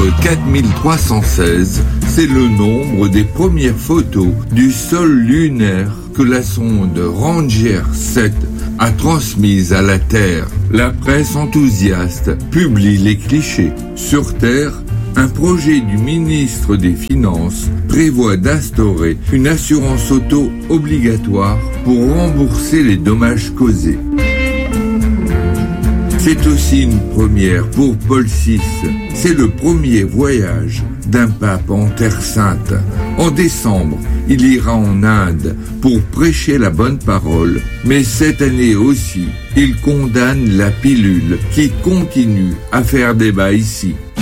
4316, c'est le nombre des premières photos du sol lunaire que la sonde Ranger 7 a transmise à la Terre. La presse enthousiaste publie les clichés. Sur Terre, un projet du ministre des Finances prévoit d'instaurer une assurance auto obligatoire pour rembourser les dommages causés. C'est aussi une première pour Paul VI. C'est le premier voyage d'un pape en Terre Sainte. En décembre, il ira en Inde pour prêcher la bonne parole. Mais cette année aussi, il condamne la pilule qui continue à faire débat ici.